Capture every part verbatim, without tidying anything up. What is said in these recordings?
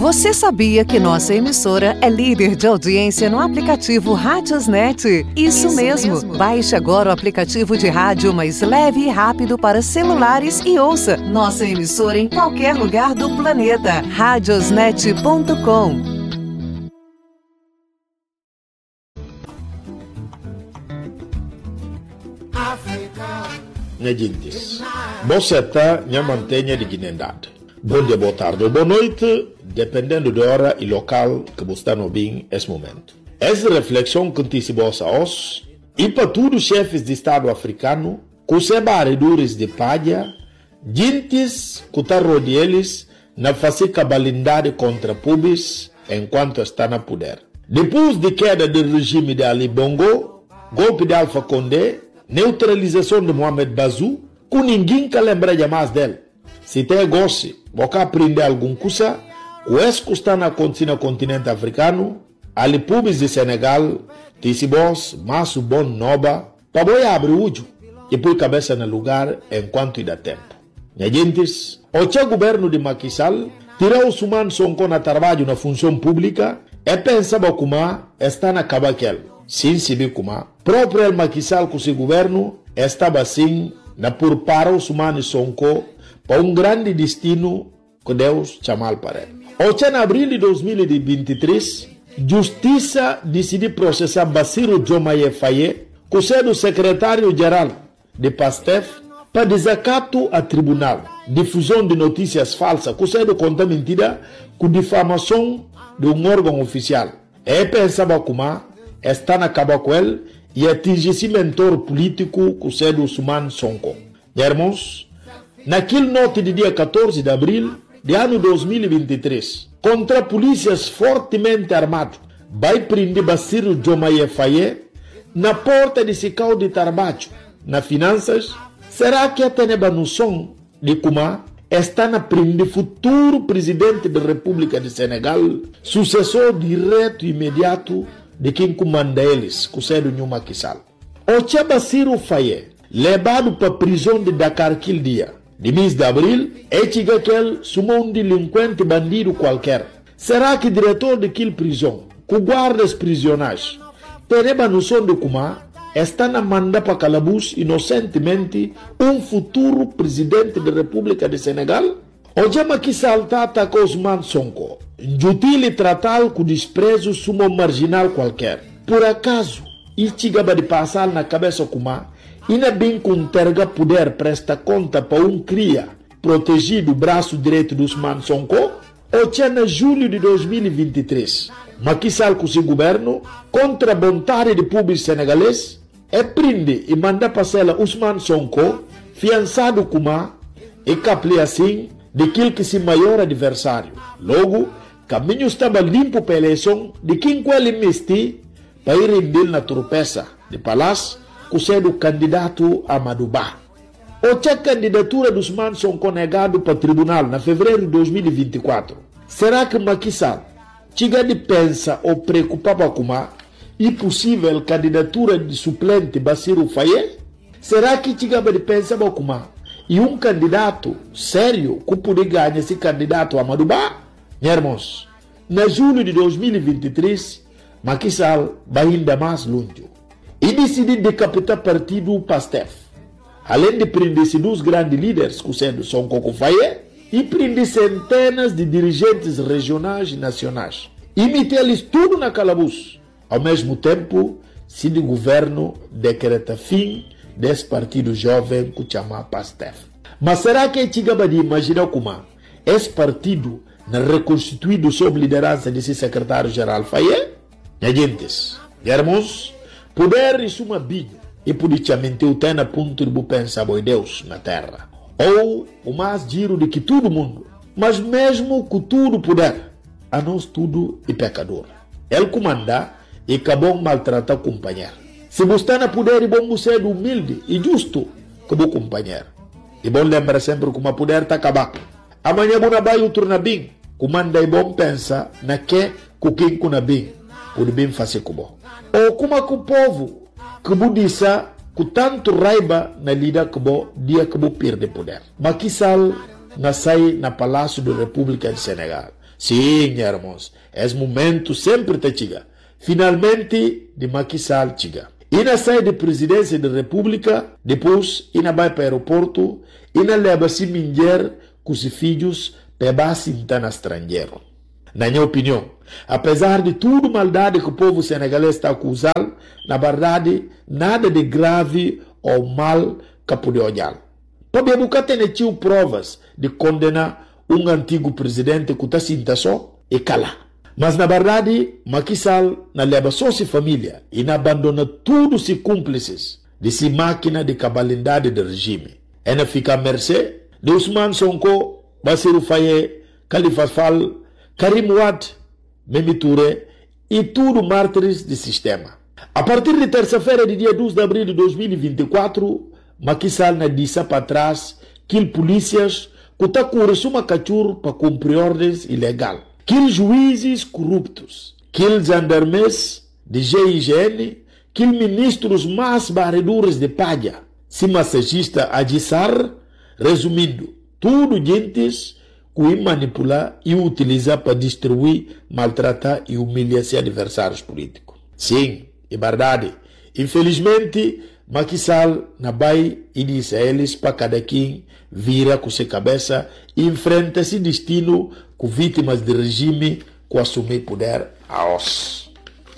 Você sabia que nossa emissora é líder de audiência no aplicativo Radiosnet? Isso, Isso mesmo. mesmo! Baixe agora o aplicativo de rádio mais leve e rápido para celulares e ouça nossa emissora em qualquer lugar do planeta. radiosnet ponto com. Minha gente, você está na mantenha de dignidade. Bom dia, boa tarde ou boa noite, dependendo da hora e local que você está no bem nesse momento. Essa reflexão que te se bossa hoje, e para todos os chefes de Estado africano, que os barredores de palha, gentes que estão rodeando eles, na fazer cabalidade contra pubis enquanto está na poder. Depois de queda do regime de Ali Bongo, golpe de Alpha Condé, neutralização de Mohamed Bazoum, que ninguém quer lembrar mais dele. Se tem gosto, você aprender alguma coisa, o ex que está acontecendo no continente africano, ali pubis de Senegal, Tissibos, Masso Bon Noba, para boi abrir o olho e pôr cabeça no lugar enquanto dá tempo. Minha gentes, o teu governo de Macky Sall tirou os humanos Sonko na trabalho na função pública e pensava como está na cabaquel. Sim, se vê como próprio Macky Sall com seu governo estava assim na por para os humanos Sonko para um grande destino que Deus chamou para ele. O em abril de dois mil e vinte e três, Justiça decidiu processar Bassirou Diomaye Faye, que é o secretário-geral de PASTEF, para desacato a tribunal, difusão de notícias falsas, que é conta mentira, com difamação de um órgão oficial. E pensava como está na caba com ele e atingir esse mentor político, que é o Ousmane Sonko. Irmãos, naquele noite de dia quatorze de abril de ano dois mil e vinte e três, contra polícias fortemente armados, vai prender Bassirou Diomaye Faye na porta de Sicao de trabalho, na finanças. Será que até a noção de como está na prender futuro presidente da República de Senegal, sucessor direto e imediato de quem comanda eles, que é o Macky Sall? O tia Bassirou Faye, levado para a prisão de Dakar aquele dia, de mês de abril, é que ele sumou um delinquente bandido qualquer. Será que o diretor daquela prisão, que guarda os prisioneiros, tem a noção de como está na manda para calabouço inocentemente um futuro presidente da República de Senegal? O Macky Sall atacou Ousmane Sonko, injutil e tratá-lo com desprezo sumo marginal qualquer. Por acaso, e chegava de passar na cabeça como e não bem com terga poder prestar conta para um cria protegido o braço direito do Ousmane Sonko? O tinha em julho de dois mil e vinte e três, Macky Sall com seu governo, contra a vontade do povo senegalês, é prende e manda passar Ousmane Sonko, fiançado como e capli assim daquele que se maior adversário. Logo, caminho estava limpo para a eleição de quem com ele mesti para ir render na tropeça de palácio, que é o candidato Amadou Ba. O tinha candidatura dos Ousmane Sonko negado para o tribunal na fevereiro de dois mil e vinte e quatro. Será que Macky Sall chega de pensa ou preocupava com a impossível candidatura de suplente Bassirou Faye? Será que chega de pensar com a e um candidato sério que poderia ganhar esse candidato Amadou Ba? Meus irmãos, na julho de dois mil e vinte e três, Macky Sall vai ainda mais longe e decidiu decapitar o partido PASTEF. Além de prender dois grandes líderes, que sendo Sonko Faye, e prender centenas de dirigentes regionais e nacionais. E meter-lhes tudo na calabouço. Ao mesmo tempo, se o governo decreta fim desse partido jovem que chama PASTEF. Mas será que é chegava de imaginar como esse partido não reconstituído sob liderança desse secretário-geral Faye? Minha gentes, irmãos, poder isso uma bilha e politicamente o tem a ponto de pensar em Deus na terra. Ou o mais giro de que todo mundo, mas mesmo com tudo poder, a nós tudo é pecador. Ele comanda e acabou maltratar o companheiro. Se você está na poder, é bom você ser humilde e justo como o companheiro. E bom lembrar sempre que o poder está acabado. Amanhã você vai outro na bem. Comanda e bom pensa na que com quem com na bem. Pode bem fazer como. Ou como é que o povo que disse com tanto raiva na lida que o dia que o perde poder. Macky Sall na sai na Palácio da República de Senegal. Sim, irmãos, esse momento sempre te chega. Finalmente, de Macky Sall chega. E na saída de presidência da República, depois, e na vai para o aeroporto, e na leva-se mulher com os filhos para base no estrangeiro. Na minha opinião, apesar de tudo maldade que o povo senegalês está acusando, na verdade, nada de grave ou mal que pode olhar. Para nunca ter tido provas de condenar um antigo presidente que está sinta só e cala. Mas na verdade, Macky Sall na leva só sua família e na abandona todos os cúmplices de sua máquina de cabalidade do regime. E na fica à mercê de Ousmane Sonko, Bassirou Faye, Khalifa Sall, Karim Wade, Mimi Touré e tudo mártires do sistema. A partir de terça-feira, de dia doze de abril de dois mil e vinte e quatro, Macky Sall na disse para trás que polícias que está com uma cachorro para cumprir ordens ilegais. Que juízes corruptos, que gendarmes de G I G N, que ministros mais barredores de palha, se massagista Adissar, resumindo, tudo gentes que manipular e utilizar para destruir, maltratar e humilhar seus adversários políticos. Sim, é verdade. Infelizmente, Macky Sall na vai e diz a eles para cada quem vira com sua cabeça e enfrenta esse destino com vítimas do regime que assumir poder a os.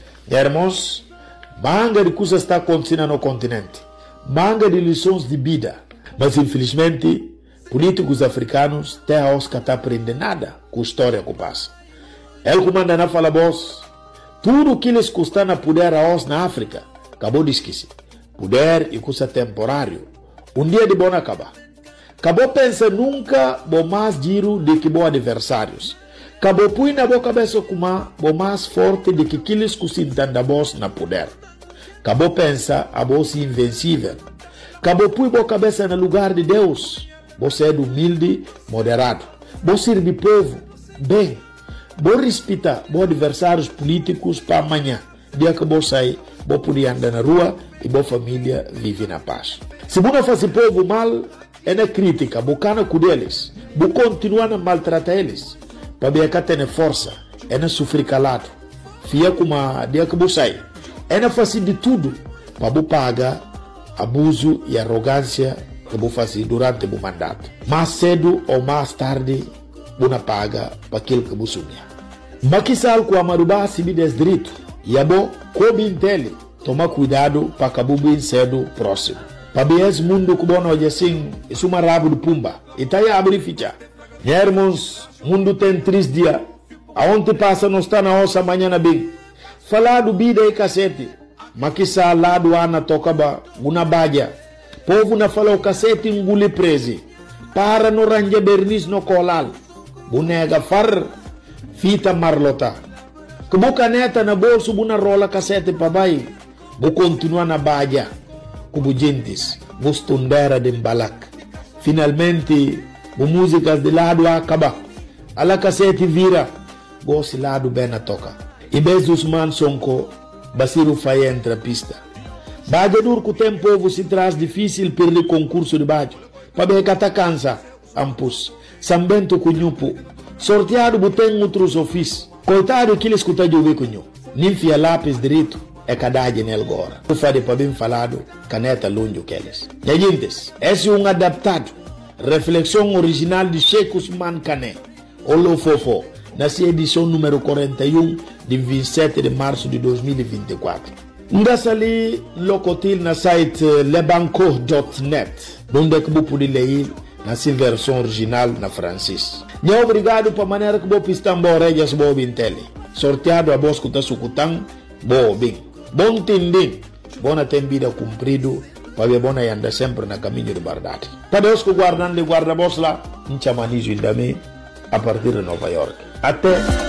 Irmãos, manga de coisas está acontecendo no continente, manga de lições de vida, mas infelizmente políticos africanos têm a os que não aprendem nada com a história que passa. Ele comanda na fala boss, tudo que eles custam a poder a os na África, acabou de esquecer. Poder e custa temporário. Um dia de bom acabar. Acabou pensa nunca bom mais giro do que bons adversários. Acabou põe na boa cabeça como bom mais forte do que aqueles que se entendem boss na poder. Acabou pensa a boss invencível. Acabou põe boa cabeça no lugar de Deus. Você é humilde, moderado. Você serve povo, bem. Você respeita bons adversários políticos para amanhã. Dia que você sai, você pode andar na rua e boa família vive na paz. Se você não faz povo mal, é na crítica, bocana com eles, você continua a maltratar eles, para ver que tem força, é na sofrer calado, fia como a dia que você sai, é na fazer de tudo, para você pagar abuso e arrogância que você faz durante o mandato. Mais cedo ou mais tarde, você paga para aquilo que você sonha. Macky Sall com a Marubá se me desdireito, e a bom, como entende, toma cuidado para acabar bem cedo próximo. Para ver esse mundo que bom hoje assim, isso é uma rabo de pumba. E está aí a abrir ficha. Meus irmãos, o mundo tem três dias. Aonde passa não está na nossa manhã bem. Falar do vida e cacete. Macky Sall lá do ano toca uma badia. Povo na fala o cacete engole preso. Para no range bernis no colal. Bonega far, fita marlota. Que boca neta na bolso, buna rola cacete para baixo. Vou continuar na badia. Como gentes, vou estudar de embalak. Finalmente, as músicas de lado acaba. A la cacete vira, vou se lado bem na toca. E vez dos Ousmane Sonko, Bassirou Faye entra a pista. Badia dur que o tempo se traz difícil per o concurso de badia. Para ver que está cansa, ampus. Sambento cunhupo. Sorteado botem outros ofícios. Coitado que ele escuta de ouvir cunhu. Ninfia lápis direito. É cadagem nele agora. Eu falei para bem falado, caneta longe que eles. E gente, esse é um adaptado. Reflexão original de Sheikh Ousmane Kane. Olo Fofo, na sua edição número quarenta e um, de vinte e sete de março de dois mil e vinte e quatro. Ndassa ali, locotil na site lebanco ponto net, onde é que você pode ler na sua versão original na francês. E obrigado para a maneira que você está embora e já boa bintele. Sorteado a voz que está sucutando, boa bem. Bom tendem, bona tem vida cumprido, para ver bona anda sempre na caminho de verdade. Para Deus que guardando de guarda-voz lá, um chamanizo também, a partir de Nova York. Até